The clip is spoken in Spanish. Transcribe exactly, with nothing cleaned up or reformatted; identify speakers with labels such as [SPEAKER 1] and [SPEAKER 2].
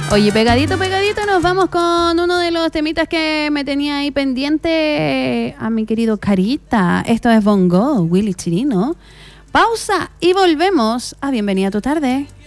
[SPEAKER 1] Oye, pegadito, pegadito, nos vamos con uno de los temitas que me tenía ahí pendiente a mi querido Carita. Esto es Bongo, Willy Chirino. Pausa y volvemos a Bienvenida a tu tarde.